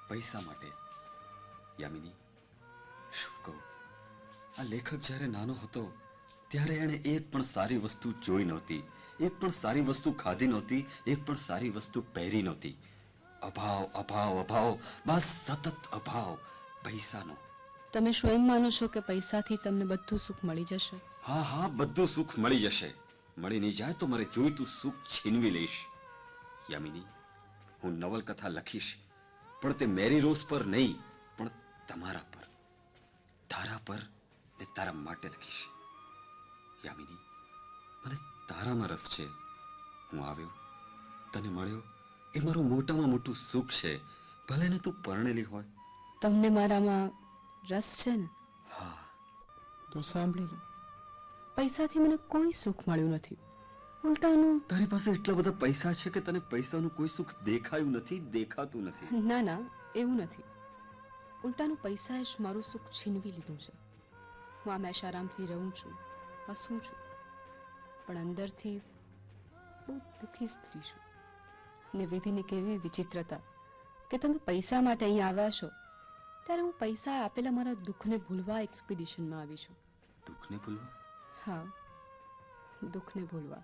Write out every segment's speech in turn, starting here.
પૈસા માટે. યામિની, શું કહું, આ લેખક જ્યારે નાનો હતો ત્યારે એણે એક પણ સારી વસ્તુ જોઈ નહોતી, એક પણ સારી વસ્તુ ખાધી નહોતી, એક પણ સારી વસ્તુ પહેરી નહોતી. અભાવ, અભાવ, અભાવ, બસ સતત અભાવ પૈસાનો. તમે શું એમ માનો છો કે પૈસાથી તમને બધું સુખ મળી જશે? હા હા, બધું સુખ મળી જશે. મળી નહીં જાય તો મારે જોઈતું સુખ છીનવી લઈશ. યામિની, હું નવલકથા લખીશ, પણ તે મેરી રોઝ પર નહીં, પણ તમારા પર, તારા પર ને તારા માટે લખીશ. યામિની, મને તારામાં રસ છે. હું આવ્યો, તને મળ્યો, એ મારું મોટામાં મોટું સુખ છે. ભલે ને તું પરણેલી હોય. તમને મારામાં રસ છે ને? હા. તો સાંભળી લો, પૈસાથી મને કોઈ સુખ મળ્યું નથી. ઉલટાનું. તારી પાસે એટલા બધા પૈસા છે કે તને પૈસાનું કોઈ સુખ દેખાયું નથી, દેખાતું નથી. ના ના, એવું નથી. ઉલટાનું પૈસાએ જ મારું સુખ છીનવી લીધું છે. હું આમ એશારામથી રહું છું, હસું છું, પણ અંદરથી બહુ દુઃખી સ્ત્રી છું. ને વિધિની કેવી વિચિત્રતા કે તમે પૈસા માટે અહીં આવ્યા છો, ત્યારે હું પૈસા આપેલા મારા દુઃખને ભૂલવા એક્સપિડિશનમાં આવી છું. દુઃખને ભૂલવા? હા, દુઃખને ભૂલવા.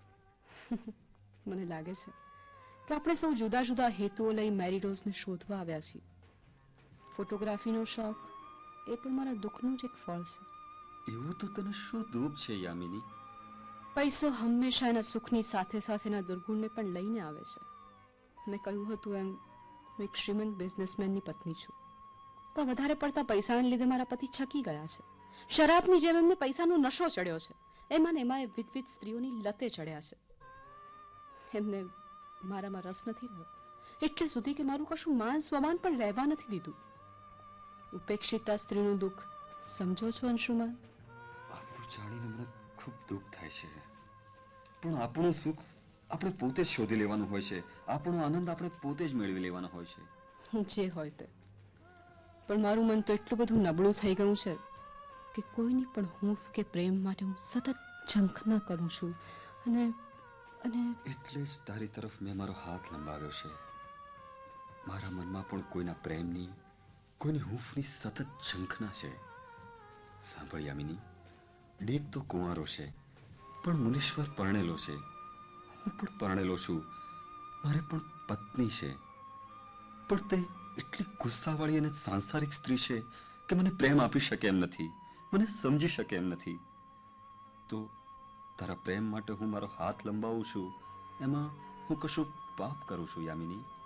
મને લાગે છે કે આપણે સૌ જુદા જુદા હેતુઓ લઈ મેરી રોઝને શોધવા આવ્યા છીએ. ફોટોગ્રાફીનો શોખ એ પણ મારા દુઃખનું જ એક ફળ છે. એવું તો તને શું દુઃખ છે યામિની? પૈસો હંમેશા એના સુખની સાથે સાથેના દુર્ગુણને પણ લઈને આવે છે. મેં કહ્યું હતું એમ, હું એક શ્રીમંત બિઝનેસમેનની પત્ની છું, પણ વધારે પડતા પૈસાને લીધે મારા પતિ છકી ગયા છે. શરાબની જેમ એમને પૈસાનો નશો ચડ્યો છે. એમાં ને એમાં એ વિધવિધ સ્ત્રીઓની લતે ચડ્યા છે. એમને મારામાં રસ નથી રહ્યો, એટલે સુધી કે મારું કશું માન સ્વમાન પણ રહેવા નથી દીધું. ઉપેક્ષિતા સ્ત્રીનું દુઃખ સમજો છો અંશુમાન? આ બધું જાણીને મને ખૂબ દુઃખ થાય છે. પણ આપણું સુખ આપણે પોતે જ શોધી લેવાનું હોય છે, આપણો આનંદ આપણે પોતે જ મેળવી લેવાનો હોય છે. જે હોય તે, પણ મારું મન તો એટલું બધું નબળું થઈ ગયું છે કે કોઈની પણ હૂંફ કે પ્રેમ માટે હું સતત ઝંખના કરું છું. અને અને એટલે જ તારી તરફ મેં મારો હાથ લંબાવ્યો છે. મારા મનમાં પણ કોઈના પ્રેમની, કોઈની હૂંફની સતત ઝંખના છે. સાંભળ યામિની, ડેક તો કુંવારો છે, પણ મુનીશ્વર પરણેલો છે. હું પણ પરણેલો છું, મારે પણ પત્ની છે. પણ તે એટલી ગુસ્સાવાળી અને સાંસારિક સ્ત્રી છે કે મને પ્રેમ આપી શકે એમ નથી, મને સમજી શકે એમ નથી. તો તારા પ્રેમ માટે હું મારો હાથ લંબાવું છું, એમાં હું કશું પાપ કરું છું યામિની?